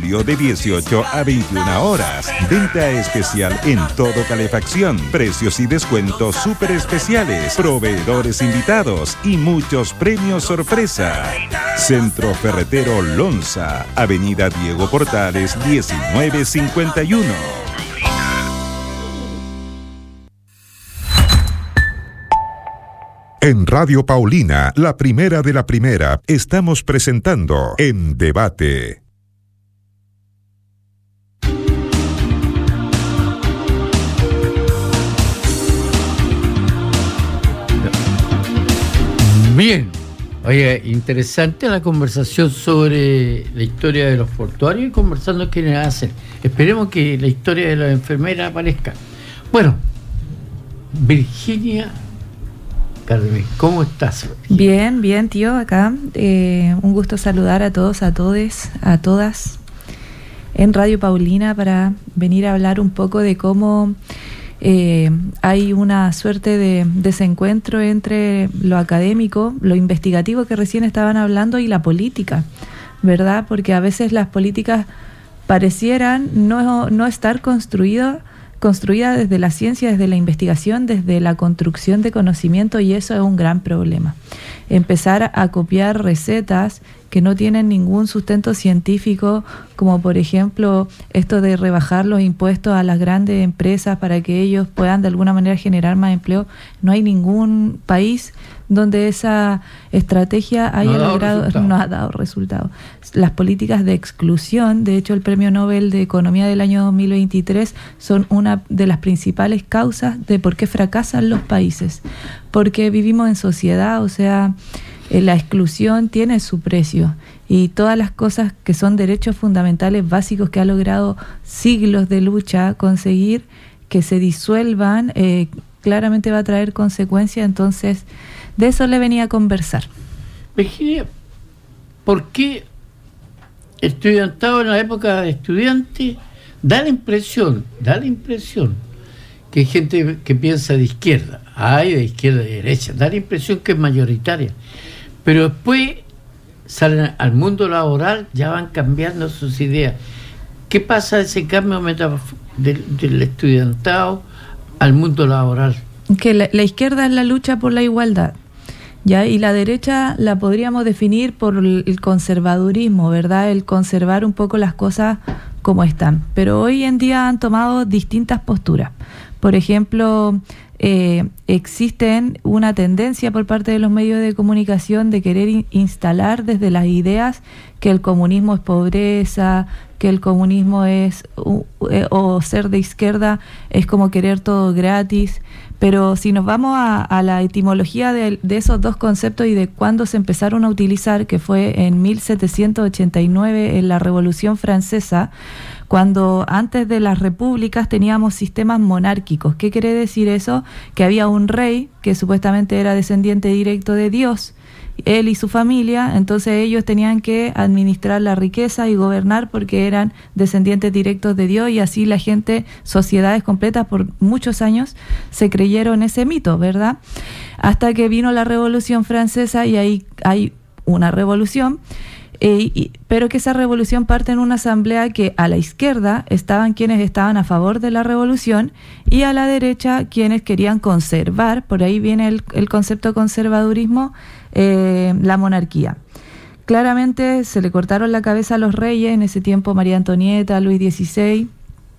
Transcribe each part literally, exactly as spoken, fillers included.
julio de dieciocho a veintiuna horas. Venta especial en todo calefacción. Precios y descuentos súper especiales. Proveedores invitados y muchos premios sorpresa. Centro Ferretero Lonza, Avenida Diego Portales diecinueve cincuenta y uno. En Radio Paulina, la primera de la primera, estamos presentando En Debate. Bien, oye, interesante la conversación sobre la historia de los portuarios y conversando quiénes hacen. Esperemos que la historia de las enfermeras aparezca. Bueno, Virginia Carmen, ¿cómo estás? Bien, bien, tío, acá. Eh, un gusto saludar a todos, a todes, a todas en Radio Paulina para venir a hablar un poco de cómo eh, hay una suerte de desencuentro entre lo académico, lo investigativo que recién estaban hablando y la política, ¿verdad? Porque a veces las políticas parecieran no, no estar construidas construida desde la ciencia, desde la investigación, desde la construcción de conocimiento, y eso es un gran problema. Empezar a copiar recetas que no tienen ningún sustento científico, como por ejemplo esto de rebajar los impuestos a las grandes empresas para que ellos puedan de alguna manera generar más empleo. No hay ningún país donde esa estrategia haya no logrado, no ha dado resultado. Las políticas de exclusión, de hecho el Premio Nobel de Economía del año dos mil veintitrés, son una de las principales causas de por qué fracasan los países. Porque vivimos en sociedad, o sea, la exclusión tiene su precio, y todas las cosas que son derechos fundamentales básicos que ha logrado siglos de lucha conseguir que se disuelvan, eh, claramente va a traer consecuencias. Entonces, de eso le venía a conversar. Virginia, ¿por qué estudiantado en la época de estudiante da la impresión, da la impresión que hay gente que piensa de izquierda, hay de izquierda y de derecha, da la impresión que es mayoritaria, pero después salen al mundo laboral, ya van cambiando sus ideas? ¿Qué pasa ese cambio metaf- del, del estudiantado al mundo laboral? Que la, la izquierda es la lucha por la igualdad, ¿ya? Y la derecha la podríamos definir por el conservadurismo, ¿verdad? El conservar un poco las cosas como están. Pero hoy en día han tomado distintas posturas. Por ejemplo, eh, existen una tendencia por parte de los medios de comunicación de querer in- instalar desde las ideas que el comunismo es pobreza, que el comunismo es, uh, eh, o ser de izquierda es como querer todo gratis. Pero si nos vamos a, a la etimología de, de esos dos conceptos y de cuándo se empezaron a utilizar, que fue en mil setecientos ochenta y nueve, en la Revolución Francesa, cuando antes de las repúblicas teníamos sistemas monárquicos. ¿Qué quiere decir eso? Que había un rey que supuestamente era descendiente directo de Dios, él y su familia, entonces ellos tenían que administrar la riqueza y gobernar porque eran descendientes directos de Dios, y así la gente, sociedades completas por muchos años se creyeron ese mito, ¿verdad? Hasta que vino la Revolución Francesa, y ahí hay una revolución, eh, y, pero que esa revolución parte en una asamblea que a la izquierda estaban quienes estaban a favor de la revolución y a la derecha quienes querían conservar, por ahí viene el, el concepto conservadurismo, eh, la monarquía. Claramente se le cortaron la cabeza a los reyes, en ese tiempo María Antonieta, Luis dieciséis,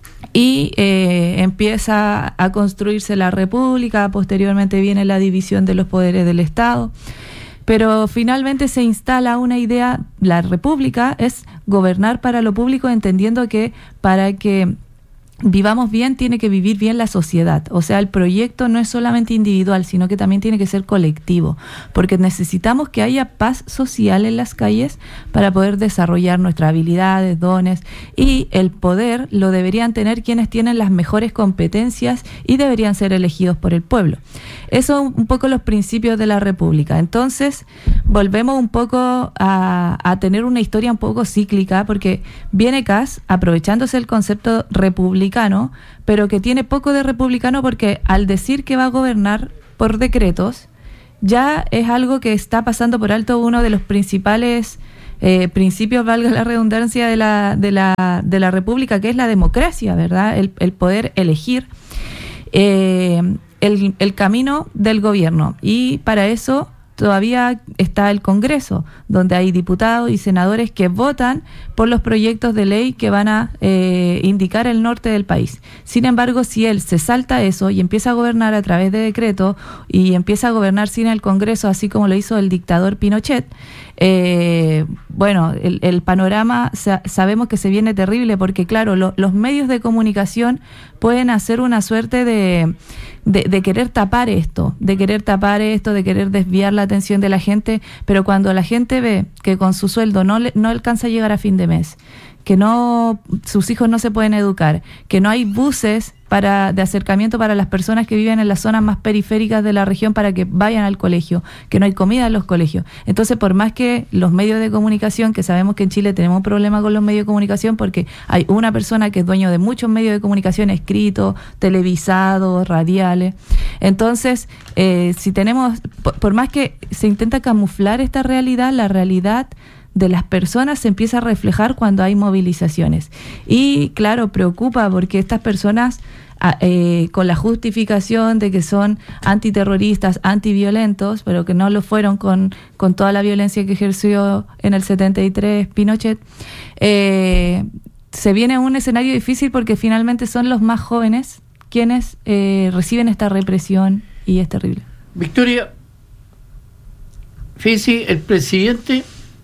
y eh, empieza a construirse la república. Posteriormente viene la división de los poderes del Estado, pero finalmente se instala una idea: la república es gobernar para lo público, entendiendo que para que vivamos bien tiene que vivir bien la sociedad. O sea, el proyecto no es solamente individual, sino que también tiene que ser colectivo, porque necesitamos que haya paz social en las calles para poder desarrollar nuestras habilidades, dones, y el poder lo deberían tener quienes tienen las mejores competencias y deberían ser elegidos por el pueblo. Esos son un poco los principios de la república. Entonces, volvemos un poco a, a tener una historia un poco cíclica, porque viene Kast aprovechándose el concepto republicano, pero que tiene poco de republicano, porque al decir que va a gobernar por decretos, ya es algo que está pasando por alto uno de los principales eh, principios, valga la redundancia, de la, de la, de la República, que es la democracia, ¿verdad? El, el poder elegir eh, el, el camino del gobierno. Y para eso todavía está el Congreso, donde hay diputados y senadores que votan por los proyectos de ley que van a eh, indicar el norte del país. Sin embargo, si él se salta eso y empieza a gobernar a través de decreto y empieza a gobernar sin el Congreso, así como lo hizo el dictador Pinochet, eh, bueno, el, el panorama sa- sabemos que se viene terrible, porque claro, lo, los medios de comunicación pueden hacer una suerte de, de, de querer tapar esto, de querer tapar esto, de querer desviar la atención de la gente, pero cuando la gente ve que con su sueldo no, le, no alcanza a llegar a fin de mes, que no, sus hijos no se pueden educar, que no hay buses para de acercamiento para las personas que viven en las zonas más periféricas de la región para que vayan al colegio, que no hay comida en los colegios. Entonces, por más que los medios de comunicación, que sabemos que en Chile tenemos un problema con los medios de comunicación porque hay una persona que es dueño de muchos medios de comunicación escritos, televisados, radiales. Entonces, eh, si tenemos, por, por más que se intenta camuflar esta realidad, la realidad de las personas se empieza a reflejar cuando hay movilizaciones. Y claro, preocupa porque estas personas, eh, con la justificación de que son antiterroristas, antiviolentos, pero que no lo fueron con, con toda la violencia que ejerció en el setenta y tres Pinochet, eh, se viene un escenario difícil porque finalmente son los más jóvenes quienes eh, reciben esta represión y es terrible. Victoria, fíjese, el presidente,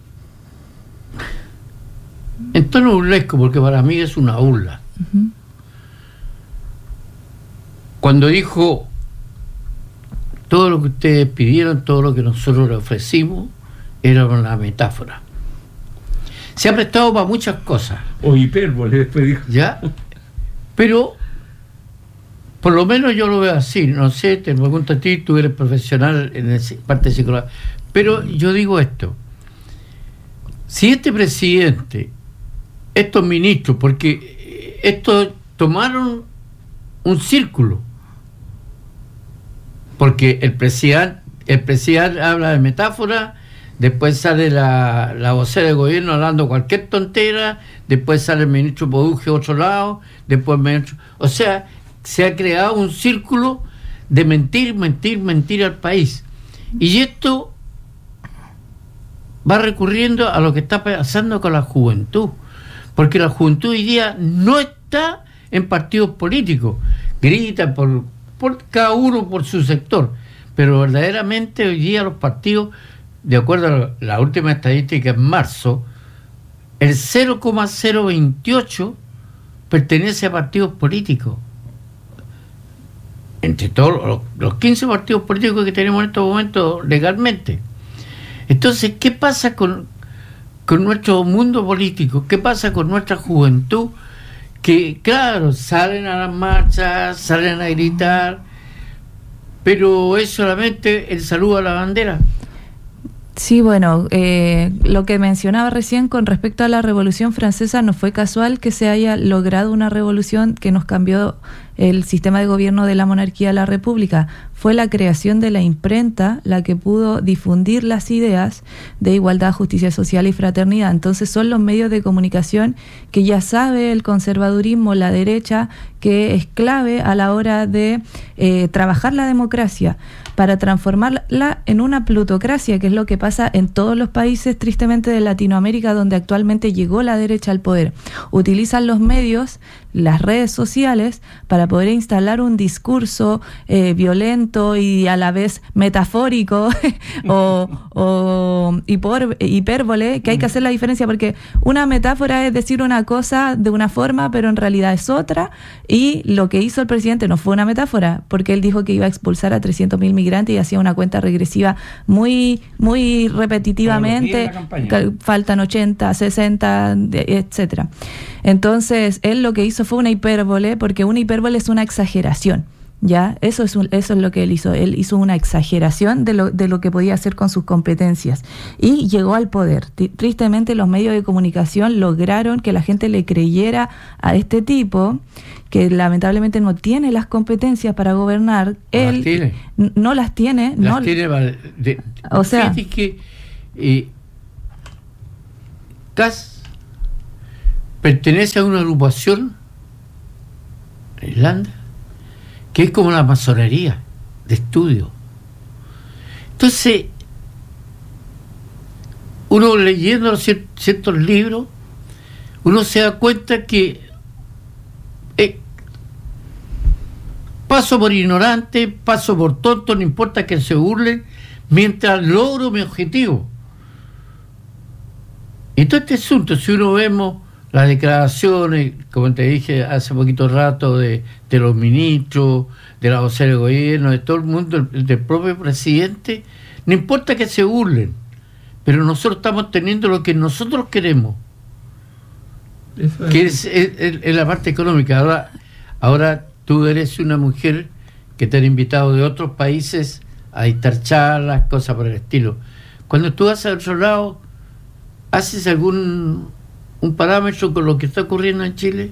en tono burlesco, porque para mí es una burla, uh-huh, cuando dijo todo lo que ustedes pidieron, todo lo que nosotros le ofrecimos, era una metáfora. Se ha prestado para muchas cosas. O hipérbole, después dijo. ¿Ya? Pero, por lo menos yo lo veo así. No sé, te pregunto a ti, tú eres profesional en la parte psicológica. Pero yo digo esto. Si este presidente, estos ministros, porque estos tomaron un círculo, porque el presidente, el presidente habla de metáfora, después sale la, la vocera del gobierno hablando cualquier tontera, después sale el ministro Poduje a otro lado, después el ministro, o sea, se ha creado un círculo de mentir, mentir, mentir al país. Y esto va recurriendo a lo que está pasando con la juventud, porque la juventud hoy día no está en partidos políticos, grita por, por cada uno por su sector, pero verdaderamente hoy día los partidos, de acuerdo a la última estadística en marzo, el cero coma cero veintiocho pertenece a partidos políticos. Entre todos los, los quince partidos políticos que tenemos en estos momentos legalmente. Entonces, ¿qué pasa con, con nuestro mundo político? ¿Qué pasa con nuestra juventud? Que, claro, salen a las marchas, salen a gritar, pero es solamente el saludo a la bandera. Sí, bueno, eh, lo que mencionaba recién con respecto a la Revolución Francesa, no fue casual que se haya logrado una revolución que nos cambió el sistema de gobierno de la monarquía a la república. Fue la creación de la imprenta la que pudo difundir las ideas de igualdad, justicia social y fraternidad. Entonces son los medios de comunicación que ya sabe el conservadurismo, la derecha, que es clave a la hora de eh, trabajar la democracia para transformarla en una plutocracia, que es lo que pasa en todos los países, tristemente, de Latinoamérica, donde actualmente llegó la derecha al poder. Utilizan los medios, las redes sociales, para poder instalar un discurso eh, violento y a la vez metafórico o, o hipor, hipérbole, que hay que hacer la diferencia, porque una metáfora es decir una cosa de una forma, pero en realidad es otra, y lo que hizo el presidente no fue una metáfora, porque él dijo que iba a expulsar a trescientos mil migrantes y hacía una cuenta regresiva muy, muy repetitivamente, faltan ochenta, sesenta, etcétera. Entonces, él lo que hizo fue una hipérbole, porque una hipérbole es una exageración, ¿ya? Eso es, un, eso es lo que él hizo. Él hizo una exageración de lo, de lo que podía hacer con sus competencias y llegó al poder. Tristemente, los medios de comunicación lograron que la gente le creyera a este tipo, que lamentablemente no tiene las competencias para gobernar. Él las tiene. N- no las tiene. Las no, tiene. De, de, o sea, que, eh, Kass pertenece a una agrupación en Irlanda que es como la masonería de estudio. Entonces, uno leyendo cier- ciertos libros, uno se da cuenta que eh, paso por ignorante, paso por tonto, no importa que se burlen, mientras logro mi objetivo. Y todo este asunto, si uno vemos las declaraciones, como te dije hace poquito rato, de, de los ministros, de la vocera de gobierno, de todo el mundo, del, del propio presidente, no importa que se burlen, pero nosotros estamos teniendo lo que nosotros queremos, Eso es. que es, es, es- es la parte económica. Ahora, ahora tú eres una mujer que te han invitado de otros países a dictar charlas, cosas por el estilo. Cuando tú vas al otro lado, ¿haces algún un parámetro con lo que está ocurriendo en Chile?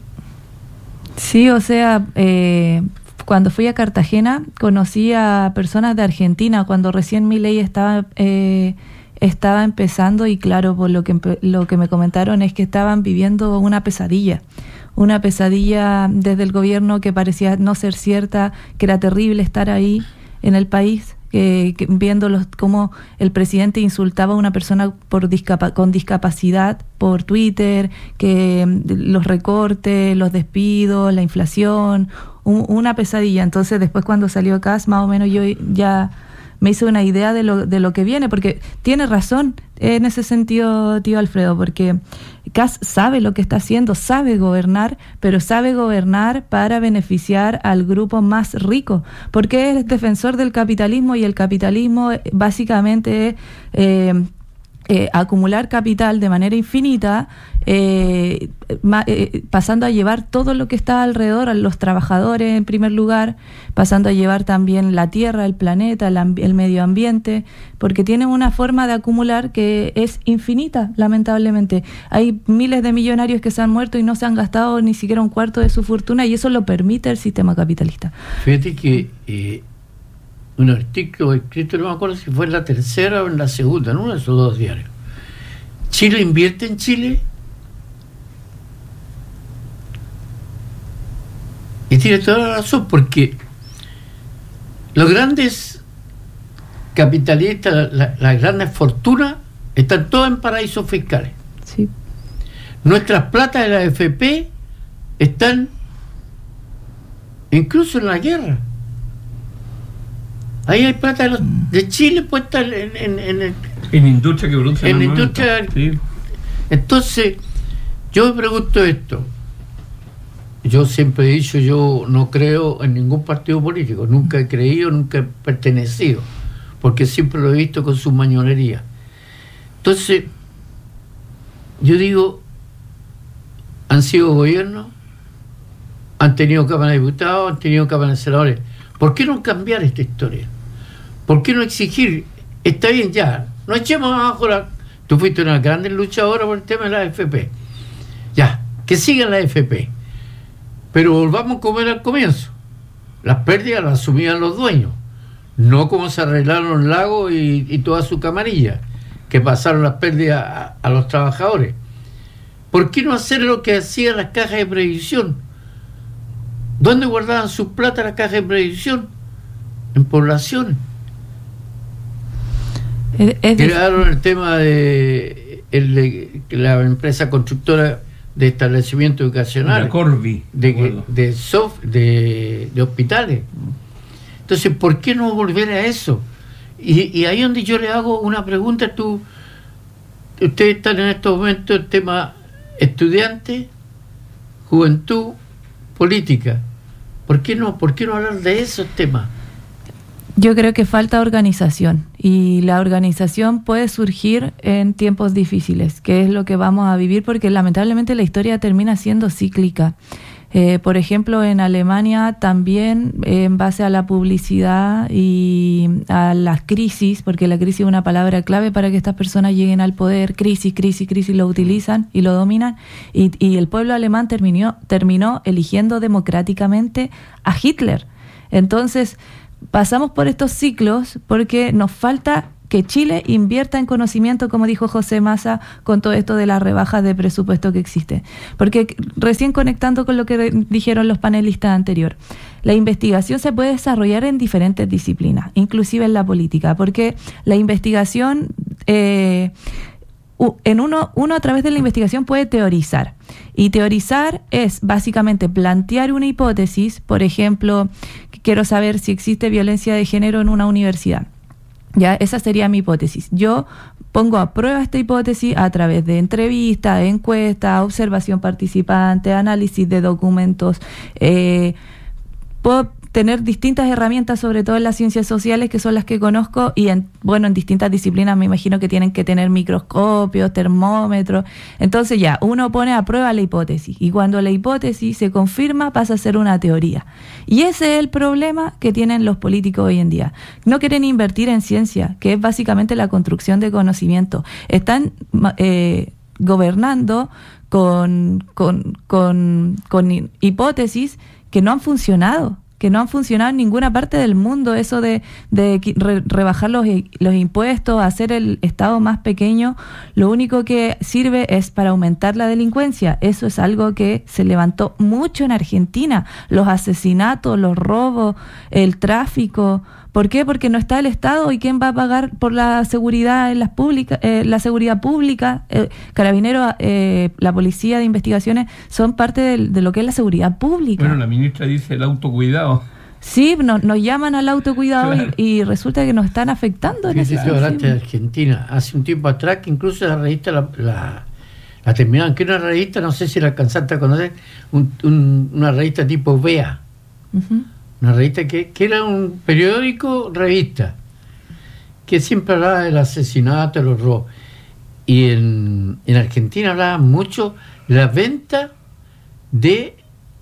Sí, o sea, eh, cuando fui a Cartagena conocí a personas de Argentina cuando recién Milei estaba eh, estaba empezando, y claro, por lo que empe- lo que me comentaron es que estaban viviendo una pesadilla, una pesadilla desde el gobierno que parecía no ser cierta, que era terrible estar ahí en el país. Que, que viendo los, cómo el presidente insultaba a una persona por discapa, con discapacidad por Twitter, que mm, los recortes, los despidos, la inflación, un, una pesadilla. Entonces después cuando salió Kass, más o menos yo ya me hice una idea de lo, de lo que viene, porque tiene razón en ese sentido, tío Alfredo, porque Kass sabe lo que está haciendo, sabe gobernar, pero sabe gobernar para beneficiar al grupo más rico, porque es defensor del capitalismo, y el capitalismo básicamente es eh, eh, acumular capital de manera infinita, eh, ma, eh, pasando a llevar todo lo que está alrededor, a los trabajadores en primer lugar, pasando a llevar también la tierra, el planeta, el, amb- el medio ambiente, porque tienen una forma de acumular que es infinita, lamentablemente. Hay miles de millonarios que se han muerto y no se han gastado ni siquiera un cuarto de su fortuna, y eso lo permite el sistema capitalista. Fíjate que eh, un artículo escrito, no me acuerdo si fue en la tercera o en la segunda, en uno de esos dos diarios. Chile invierte en Chile. Y tiene toda la razón, porque los grandes capitalistas, la- la- las grandes fortunas, están todas en paraísos fiscales. Sí. Nuestras platas de la A F P están incluso en la guerra. Ahí hay plata de, los, de Chile puesta en, en, en el... En industria que produce En normalmente. industria- Sí. Entonces, yo me pregunto esto. Yo siempre he dicho, yo no creo en ningún partido político. Nunca he creído, nunca he pertenecido. Porque siempre lo he visto con su mañonería. Entonces, yo digo, han sido gobiernos, han tenido Cámara de Diputados, han tenido Cámara de Senadores. ¿Por qué no cambiar esta historia? ¿Por qué no exigir? Está bien ya, no echemos abajo la... Tú fuiste una grande luchadora por el tema de la A F P. Ya, que sigan la A F P. Pero volvamos como era al comienzo. Las pérdidas las asumían los dueños. No como se arreglaron Lago y, y toda su camarilla, que pasaron las pérdidas a, a los trabajadores. ¿Por qué no hacer lo que hacían las cajas de previsión? ¿Dónde guardaban sus plata las cajas de previsión? En población. Es, es dif- Crearon el tema de el, de la empresa constructora de establecimientos educacionales, La Corby. de, me acuerdo. de, soft, de, de hospitales. Entonces, ¿por qué no volver a eso? Y, y ahí donde yo le hago una pregunta, tú, ustedes están en estos momentos el tema estudiante, juventud, política. ¿Por qué no, por qué no hablar de esos temas? Yo creo que falta organización, y la organización puede surgir en tiempos difíciles, que es lo que vamos a vivir, porque lamentablemente la historia termina siendo cíclica. Eh, por ejemplo, en Alemania también, eh, en base a la publicidad y a las crisis, porque la crisis es una palabra clave para que estas personas lleguen al poder, crisis, crisis, crisis, lo utilizan y lo dominan, y, y el pueblo alemán terminó, terminó eligiendo democráticamente a Hitler. Entonces, pasamos por estos ciclos porque nos falta que Chile invierta en conocimiento, como dijo José Massa, con todo esto de las rebajas de presupuesto que existe. Porque recién conectando con lo que dijeron los panelistas anteriores, la investigación se puede desarrollar en diferentes disciplinas, inclusive en la política, porque la investigación, eh, en uno, uno a través de la investigación puede teorizar. Y teorizar es básicamente plantear una hipótesis. Por ejemplo, quiero saber si existe violencia de género en una universidad. Ya, esa sería mi hipótesis. Yo pongo a prueba esta hipótesis a través de entrevistas, encuestas, observación participante, análisis de documentos. Eh, puedo tener distintas herramientas, sobre todo en las ciencias sociales, que son las que conozco, y en, bueno, en distintas disciplinas me imagino que tienen que tener microscopios, termómetros. Entonces ya, uno pone a prueba la hipótesis, y cuando la hipótesis se confirma pasa a ser una teoría. Y ese es el problema que tienen los políticos hoy en día. No quieren invertir en ciencia, que es básicamente la construcción de conocimiento. Están eh, gobernando con, con, con, con hipótesis que no han funcionado. que no han funcionado en ninguna parte del mundo, eso de, de re, rebajar los, los impuestos, hacer el Estado más pequeño, lo único que sirve es para aumentar la delincuencia. Eso es algo que se levantó mucho en Argentina, los asesinatos, los robos, el tráfico. ¿Por qué? Porque no está el Estado, y ¿quién va a pagar por la seguridad en las públicas, eh, la seguridad pública? Eh, Carabineros, eh, la policía de investigaciones son parte de, de lo que es la seguridad pública. Bueno, la ministra dice el autocuidado. Sí, no, nos llaman al autocuidado, claro. y, y resulta que nos están afectando. En ese sentido. Hablaste de Argentina hace un tiempo atrás, que incluso la revista la, la, la terminaron, que era una revista, no sé si la alcanzaste a conocer, un, un, una revista tipo V E A. Uh-huh. Una revista que, que era un periódico revista, que siempre hablaba del asesinato, de los robos. Y en, en Argentina hablaba mucho de la venta de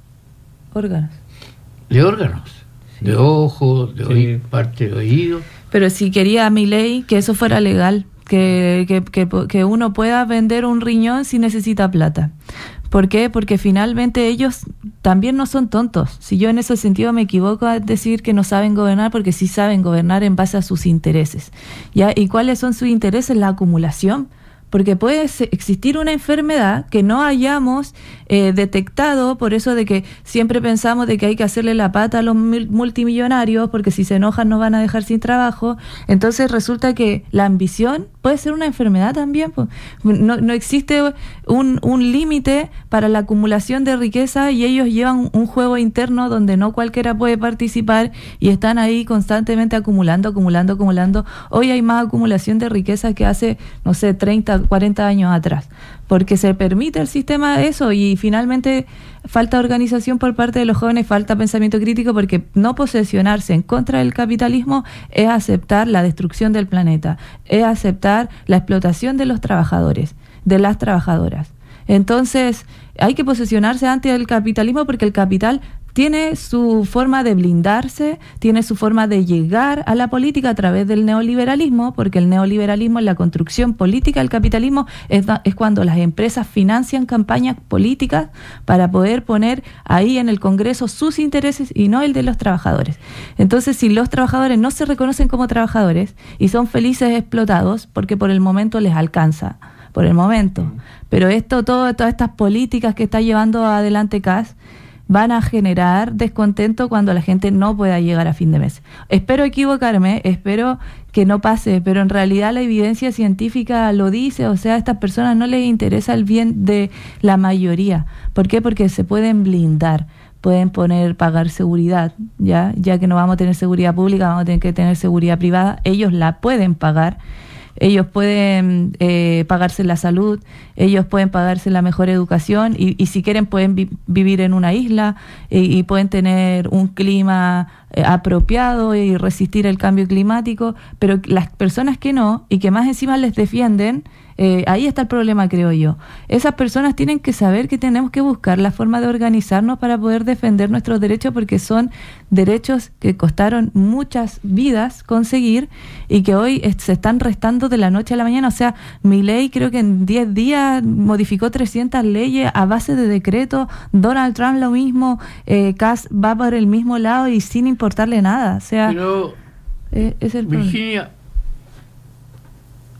órganos. De órganos, sí. De ojos, de sí. oí, parte de oído. Pero si quería Milei que eso fuera legal, que, que, que, que uno pueda vender un riñón si necesita plata. ¿Por qué? Porque finalmente ellos también no son tontos. Si yo en ese sentido me equivoco a decir que no saben gobernar, porque sí saben gobernar en base a sus intereses. ¿Ya? ¿Y cuáles son sus intereses? La acumulación. Porque puede existir una enfermedad que no hayamos eh, detectado, por eso de que siempre pensamos de que hay que hacerle la pata a los multimillonarios, porque si se enojan nos van a dejar sin trabajo. Entonces resulta que la ambición puede ser una enfermedad también. No, no existe un, un límite para la acumulación de riqueza, y ellos llevan un juego interno donde no cualquiera puede participar, y están ahí constantemente acumulando, acumulando, acumulando. Hoy hay más acumulación de riqueza que hace, no sé, treinta, cuarenta años atrás, porque se permite el sistema eso, y finalmente falta organización por parte de los jóvenes, falta pensamiento crítico, porque no posesionarse en contra del capitalismo es aceptar la destrucción del planeta, es aceptar la explotación de los trabajadores, de las trabajadoras. Entonces hay que posesionarse ante el capitalismo, porque el capital tiene su forma de blindarse, tiene su forma de llegar a la política a través del neoliberalismo, porque el neoliberalismo en la construcción política del capitalismo es, es cuando las empresas financian campañas políticas para poder poner ahí en el Congreso sus intereses y no el de los trabajadores. Entonces, si los trabajadores no se reconocen como trabajadores y son felices explotados, porque por el momento les alcanza, por el momento, pero esto, todo, todas estas políticas que está llevando adelante C A S van a generar descontento cuando la gente no pueda llegar a fin de mes. Espero equivocarme, espero que no pase, pero en realidad la evidencia científica lo dice. O sea, a estas personas no les interesa el bien de la mayoría. ¿Por qué? Porque se pueden blindar, pueden poner, pagar seguridad, ya, ya que no vamos a tener seguridad pública, vamos a tener que tener seguridad privada. Ellos la pueden pagar. Ellos pueden eh, pagarse la salud, ellos pueden pagarse la mejor educación, y, y si quieren pueden vi- vivir en una isla y, y pueden tener un clima eh, apropiado y resistir el cambio climático, pero las personas que no, y que más encima les defienden, eh, ahí está el problema, creo yo. Esas personas tienen que saber que tenemos que buscar la forma de organizarnos para poder defender nuestros derechos, porque son derechos que costaron muchas vidas conseguir y que hoy eh, se están restando de la noche a la mañana. O sea, Milei creo que en diez días modificó trescientas leyes a base de decreto. Donald Trump lo mismo, eh, Kass va por el mismo lado y sin importarle nada. O sea, pero eh, es el Virginia,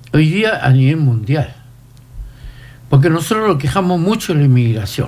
hoy día a nivel mundial. Porque nosotros lo quejamos mucho de la inmigración.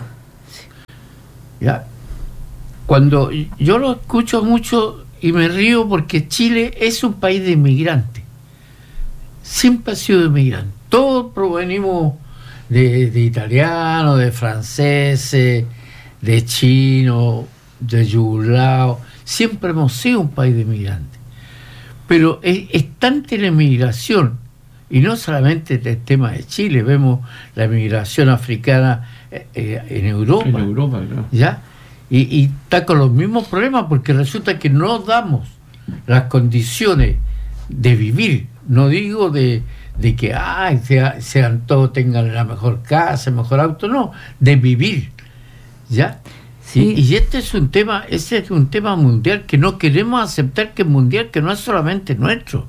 ¿Ya? Cuando yo lo escucho mucho y me río porque Chile es un país de inmigrantes. Siempre ha sido de inmigrantes. Todos provenimos de, de italianos, de franceses, de chinos, de yugoslavos. Siempre hemos sido un país de inmigrantes. Pero es, es tanta la inmigración, y no solamente el tema de Chile, vemos la inmigración africana eh, en Europa. En Europa, claro. ¿Ya? Y, y está con los mismos problemas porque resulta que no damos las condiciones de vivir. No digo de, de que ay, sea, sean todos tengan la mejor casa, el mejor auto, no, de vivir. ¿Ya? Sí. Y, y este es un tema, este es un tema mundial que no queremos aceptar que es mundial, que no es solamente nuestro.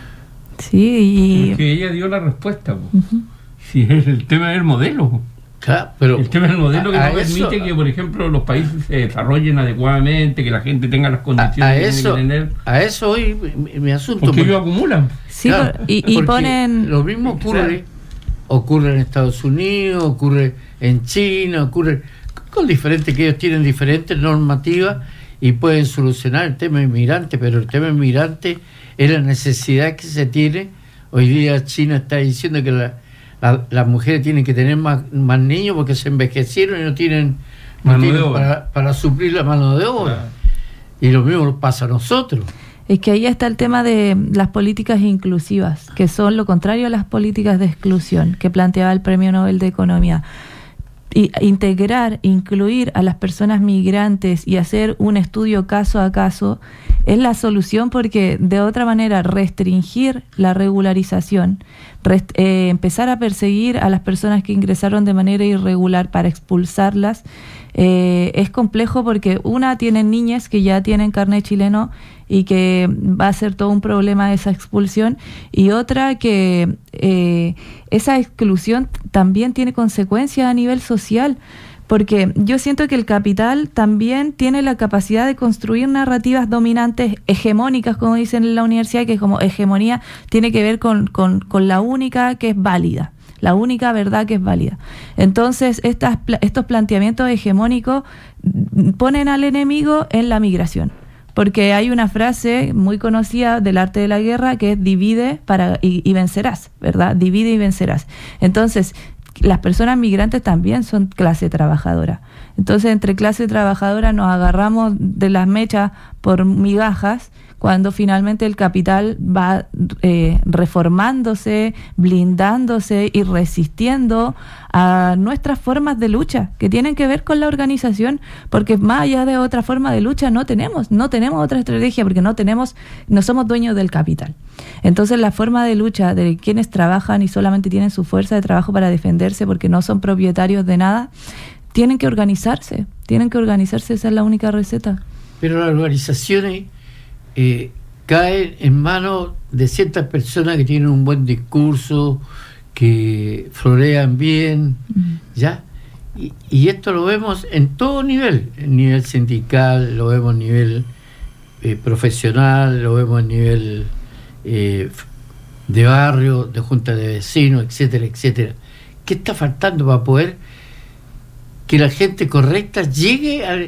Sí, y... Porque ella dio la respuesta. Uh-huh. Si es el tema del modelo. Claro, pero el tema del modelo que a, no a permite eso, que, por ejemplo, los países se desarrollen adecuadamente, que la gente tenga las condiciones a, a que eso, tiene que tener. A eso hoy mi, mi asunto. Porque ellos acumulan. Sí, claro, por, y, y ponen... Lo mismo ocurre, claro. ocurre en Estados Unidos, ocurre en China, ocurre con diferentes, que ellos tienen diferentes normativas y pueden solucionar el tema inmigrante, pero el tema inmigrante es la necesidad que se tiene. Hoy día China está diciendo que la, la, las mujeres tienen que tener más, más niños porque se envejecieron y no tienen, no mano tienen de obra. Para, para suplir la mano de obra. Claro. Y lo mismo nos pasa a nosotros. Es que ahí está el tema de las políticas inclusivas, que son lo contrario a las políticas de exclusión que planteaba el Premio Nobel de Economía. Y integrar, incluir a las personas migrantes y hacer un estudio caso a caso es la solución, porque de otra manera restringir la regularización, rest, eh, empezar a perseguir a las personas que ingresaron de manera irregular para expulsarlas, eh, es complejo porque una, tienen niñas que ya tienen carnet chileno y que va a ser todo un problema esa expulsión, y otra que eh, esa exclusión también tiene consecuencias a nivel social, porque yo siento que el capital también tiene la capacidad de construir narrativas dominantes, hegemónicas, como dicen en la universidad, que como hegemonía tiene que ver con, con, con la única que es válida, la única verdad que es válida. Entonces, estas, estos planteamientos hegemónicos ponen al enemigo en la migración. Porque hay una frase muy conocida del arte de la guerra que es divide para y, y vencerás, ¿verdad? Divide y vencerás. Entonces, las personas migrantes también son clase trabajadora. Entonces, entre clase trabajadora nos agarramos de las mechas por migajas, cuando finalmente el capital va eh, reformándose, blindándose y resistiendo a nuestras formas de lucha, que tienen que ver con la organización, porque más allá de otra forma de lucha no tenemos, no tenemos otra estrategia, porque no tenemos, no somos dueños del capital. Entonces la forma de lucha de quienes trabajan y solamente tienen su fuerza de trabajo para defenderse porque no son propietarios de nada, tienen que organizarse, tienen que organizarse, esa es la única receta. Pero las organizaciones Eh, caen en manos de ciertas personas que tienen un buen discurso, que florean bien, uh-huh. ¿ya? Y, y esto lo vemos en todo nivel, en nivel sindical, lo vemos a nivel eh, profesional, lo vemos a nivel eh, de barrio, de junta de vecinos, etcétera, etcétera. ¿Qué está faltando para poder que la gente correcta llegue a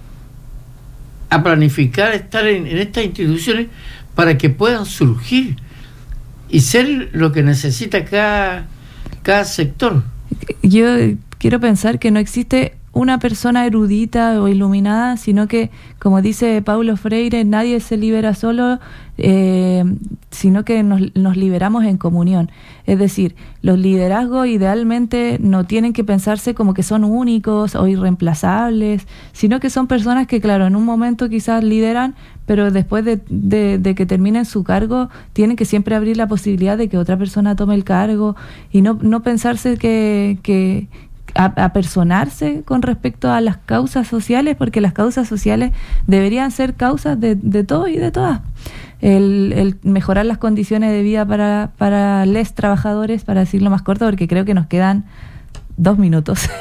a planificar estar en, en estas instituciones para que puedan surgir y ser lo que necesita cada, cada sector? Yo quiero pensar que no existe una persona erudita o iluminada, sino que, como dice Paulo Freire, nadie se libera solo, eh, sino que nos, nos liberamos en comunión. Es decir, los liderazgos idealmente no tienen que pensarse como que son únicos o irreemplazables, sino que son personas que, claro, en un momento quizás lideran, pero después de, de, de que terminen su cargo, tienen que siempre abrir la posibilidad de que otra persona tome el cargo y no, no pensarse que... que A, a personarse con respecto a las causas sociales, porque las causas sociales deberían ser causas de, de todos y de todas. El, el mejorar las condiciones de vida para, para los trabajadores, para decirlo más corto, porque creo que nos quedan dos minutos.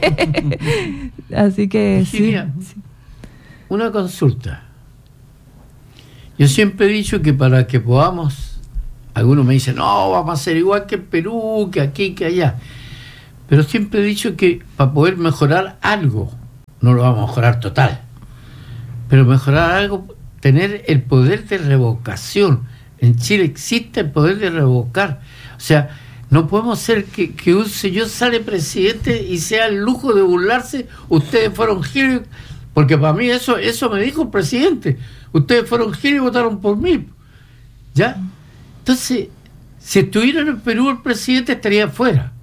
Así que sí, sí. Una consulta. Yo siempre he dicho que para que podamos algunos me dicen, no, vamos a hacer igual que en Perú, que aquí, que allá. Pero siempre he dicho que para poder mejorar algo, no lo vamos a mejorar total, pero mejorar algo, tener el poder de revocación. En Chile existe el poder de revocar. O sea, no podemos ser que, que un señor sale presidente y sea el lujo de burlarse. Ustedes fueron giles, porque para mí eso, eso me dijo el presidente. Ustedes fueron giles y votaron por mí. ¿Ya? Entonces, si estuviera en el Perú, el presidente estaría fuera.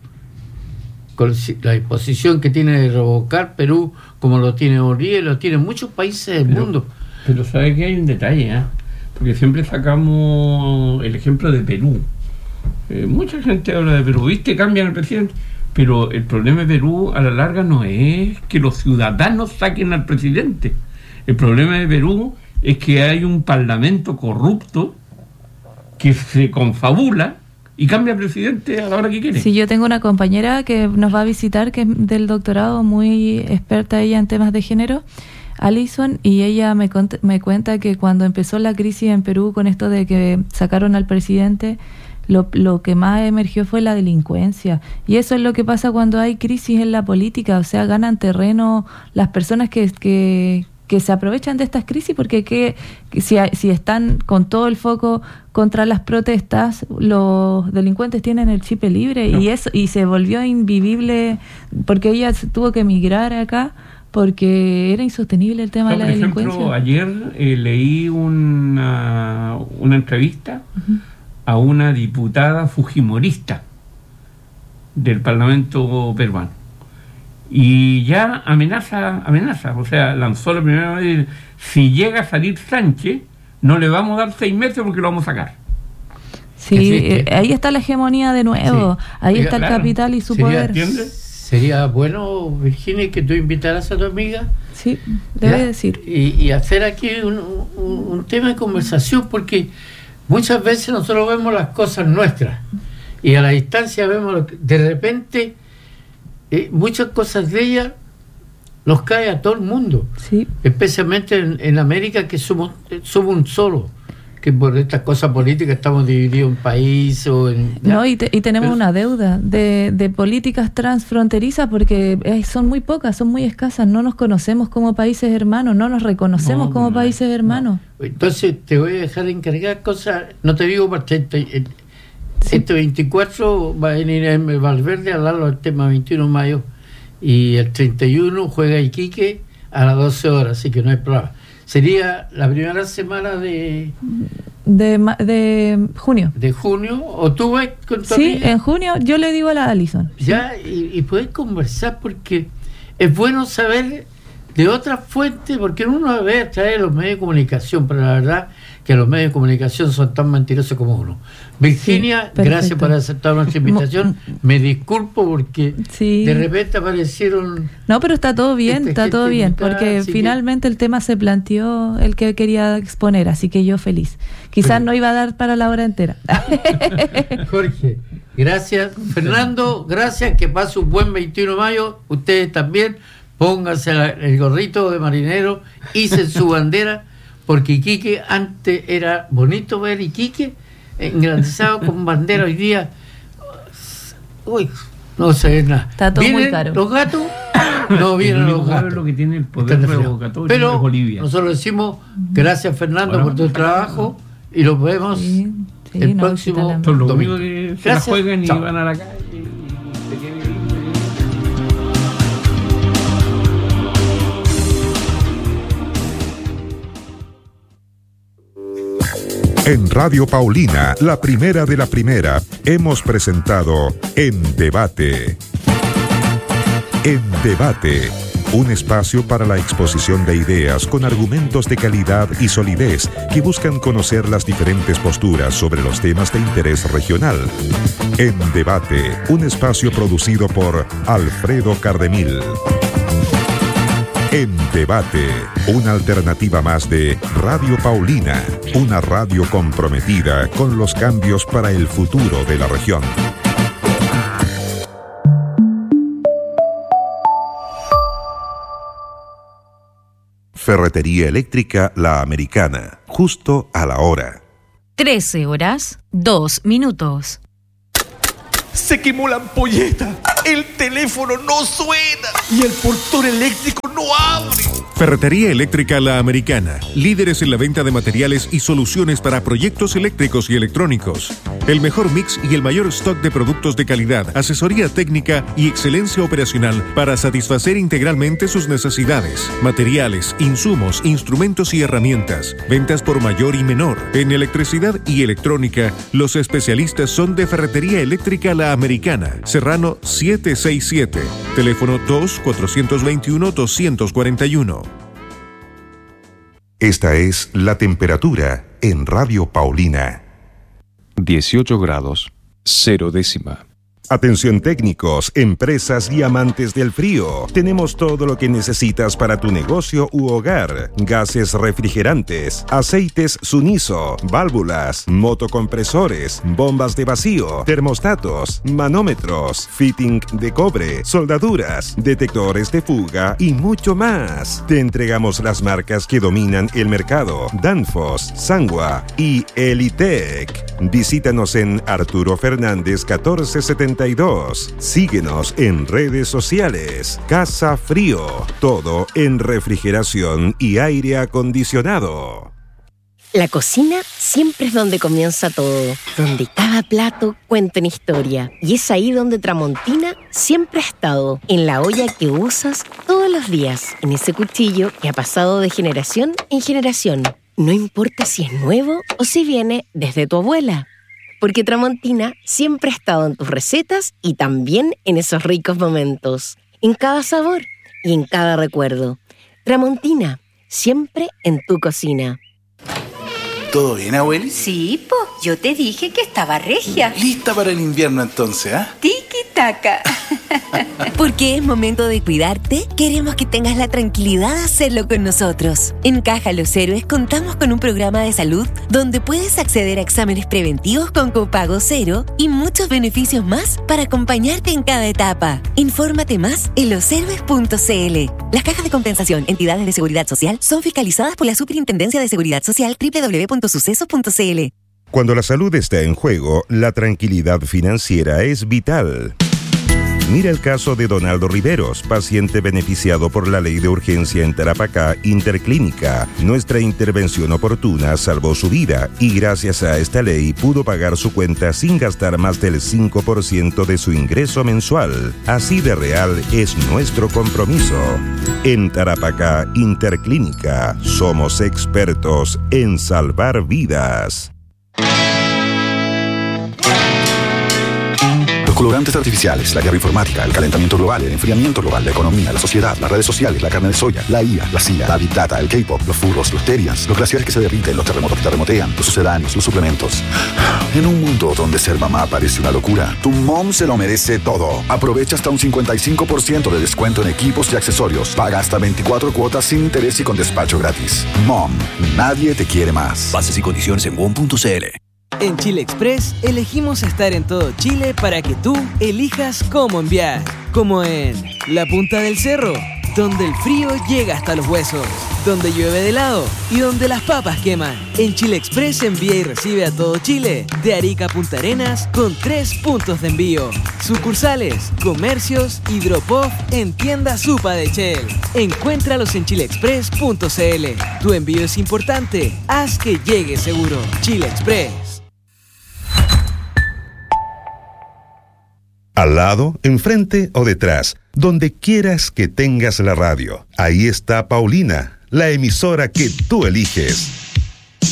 Con la disposición que tiene de revocar Perú, como lo tiene Bolivia, lo tienen muchos países del pero, mundo. Pero sabe que hay un detalle, ¿eh? Porque siempre sacamos el ejemplo de Perú. Eh, mucha gente habla de Perú, ¿viste? Cambian el presidente. Pero el problema de Perú a la larga no es que los ciudadanos saquen al presidente. El problema de Perú es que hay un parlamento corrupto que se confabula y cambia presidente a la hora que quiere. Sí, yo tengo una compañera que nos va a visitar, que es del doctorado, muy experta ella en temas de género, Alison, y ella me, cont- me cuenta que cuando empezó la crisis en Perú con esto de que sacaron al presidente, lo, lo que más emergió fue la delincuencia. Y eso es lo que pasa cuando hay crisis en la política, o sea, ganan terreno las personas que... que que se aprovechan de estas crisis, porque que, que si, si están con todo el foco contra las protestas, los delincuentes tienen el chip libre, no. y eso y se volvió invivible, porque ella tuvo que emigrar acá porque era insostenible el tema no, de la por delincuencia. Ejemplo, ayer eh, leí una, una entrevista uh-huh. a una diputada fujimorista del Parlamento peruano. Y ya amenaza, amenaza, o sea, lanzó la primera vez, si llega a salir Sánchez, no le vamos a dar seis meses porque lo vamos a sacar. Sí, eh, ahí está la hegemonía de nuevo, sí. ahí Oiga, está el claro. capital y su sería, poder. ¿Entiendes? Sería bueno, Virginia, que tú invitaras a tu amiga. Sí, debe ¿ya? decir. Y, y hacer aquí un, un, un tema de conversación, porque muchas veces nosotros vemos las cosas nuestras, y a la distancia vemos, lo que, de repente... Eh, muchas cosas de ella nos cae a todo el mundo, sí. especialmente en, en América, que somos somos un solo, que por estas cosas políticas estamos divididos en país o en, no y, te, y tenemos Pero, una deuda de, de políticas transfronterizas, porque eh, son muy pocas, son muy escasas, no nos conocemos como países hermanos, no nos reconocemos no, como no, países hermanos. No. Entonces te voy a dejar de encargar cosas, no te digo para treinta, eh, Sí. Este veinticuatro va a venir a Valverde a hablarlo del tema veintiuno de mayo, y el treinta y uno juega Iquique a las doce horas, así que no hay problema. Sería la primera semana de de, de junio. De junio, o tú vas con tu Sí, amiga? En junio yo le digo a la Alison. Ya, sí. y, y poder conversar, porque es bueno saber de otras fuentes, porque uno ve a través de los medios de comunicación, pero la verdad que los medios de comunicación son tan mentirosos como uno. Virginia, sí, gracias por aceptar nuestra invitación. Me disculpo porque sí. de repente aparecieron... No, pero está todo bien, este, está todo bien, porque finalmente que... el tema se planteó el que quería exponer, así que yo feliz. Quizás pero... no iba a dar para la hora entera. Jorge, gracias. Fernando, gracias, que pase un buen veintiuno de mayo. Ustedes también, pónganse el gorrito de marinero, hice su bandera, porque Iquique antes era bonito ver Iquique engrandezado con bandera. Hoy día, uy, no sé nada. Está todo muy caro. Los gatos, no vienen los gatos. Lo que tiene el poder revocatorio Pero es Bolivia. Nosotros decimos gracias, Fernando, bueno, por tu trabajo, y los vemos sí, sí, el no, próximo domingo. Los únicos que se la juegan y Chao. van a la calle. En Radio Paulina, la primera de la primera, hemos presentado En Debate. En Debate, un espacio para la exposición de ideas con argumentos de calidad y solidez que buscan conocer las diferentes posturas sobre los temas de interés regional. En Debate, un espacio producido por Alfredo Cardemil. En Debate, una alternativa más de Radio Paulina, una radio comprometida con los cambios para el futuro de la región. Ferretería Eléctrica La Americana, justo a la hora. trece horas, dos minutos. Se quemó la ampolleta, el teléfono no suena y el portón eléctrico no abre. Ferretería Eléctrica La Americana, líderes en la venta de materiales y soluciones para proyectos eléctricos y electrónicos. El mejor mix y el mayor stock de productos de calidad, asesoría técnica y excelencia operacional para satisfacer integralmente sus necesidades. Materiales, insumos, instrumentos y herramientas. Ventas por mayor y menor. En electricidad y electrónica, los especialistas son de Ferretería Eléctrica La Americana, Serrano setecientos sesenta y siete, teléfono dos cuatro dos uno dos cuatro uno. Esta es la temperatura en Radio Paulina. dieciocho grados, cero décima. Atención técnicos, empresas y amantes del frío. Tenemos todo lo que necesitas para tu negocio u hogar. Gases refrigerantes, aceites Suniso, válvulas, motocompresores, bombas de vacío, termostatos, manómetros, fitting de cobre, soldaduras, detectores de fuga y mucho más. Te entregamos las marcas que dominan el mercado: Danfoss, Sangwa y Elitec. Visítanos en Arturo Fernández catorce setenta y dos. Síguenos en redes sociales. Casa Frío, todo en refrigeración y aire acondicionado. La cocina siempre es donde comienza todo, donde cada plato cuenta una historia. Y es ahí donde Tramontina siempre ha estado, en la olla que usas todos los días, en ese cuchillo que ha pasado de generación en generación. No importa si es nuevo o si viene desde tu abuela, porque Tramontina siempre ha estado en tus recetas y también en esos ricos momentos, en cada sabor y en cada recuerdo. Tramontina, siempre en tu cocina. ¿Todo bien, abueli? Sí, po. Yo te dije que estaba regia. Lista para el invierno entonces, ¿ah? ¿eh? Tiki-taka. Porque es momento de cuidarte, queremos que tengas la tranquilidad de hacerlo con nosotros. En Caja Los Héroes contamos con un programa de salud donde puedes acceder a exámenes preventivos con copago cero y muchos beneficios más para acompañarte en cada etapa. Infórmate más en los héroes punto c l. Las cajas de compensación, entidades de seguridad social, son fiscalizadas por la Superintendencia de Seguridad Social doble u doble u doble u punto sucesos punto c l. Cuando la salud está en juego, la tranquilidad financiera es vital. Mira el caso de Donaldo Riveros, paciente beneficiado por la ley de urgencia en Tarapacá Interclínica. Nuestra intervención oportuna salvó su vida y gracias a esta ley pudo pagar su cuenta sin gastar más del cinco por ciento de su ingreso mensual. Así de real es nuestro compromiso. En Tarapacá Interclínica somos expertos en salvar vidas. Colorantes artificiales, la guerra informática, el calentamiento global, el enfriamiento global, la economía, la sociedad, las redes sociales, la carne de soya, la I A, la C I A, la Big Data, el K-pop, los furros, los terians, los glaciares que se derriten, los terremotos que terremotean, los sucedáneos, los suplementos. En un mundo donde ser mamá parece una locura, tu mom se lo merece todo. Aprovecha hasta un cincuenta y cinco por ciento de descuento en equipos y accesorios. Paga hasta veinticuatro cuotas sin interés y con despacho gratis. Mom, nadie te quiere más. Bases y condiciones en mom punto c l. En Chile Express elegimos estar en todo Chile para que tú elijas cómo enviar. Como en la punta del cerro, donde el frío llega hasta los huesos, donde llueve de helado y donde las papas queman. En Chile Express envía y recibe a todo Chile, de Arica a Punta Arenas, con tres puntos de envío. Sucursales, comercios y drop-off en tienda Supa de Shell. Encuéntralos en chile express punto c l. Tu envío es importante, haz que llegue seguro. Chile Express. Al lado, enfrente o detrás, donde quieras que tengas la radio. Ahí está Paulina, la emisora que tú eliges.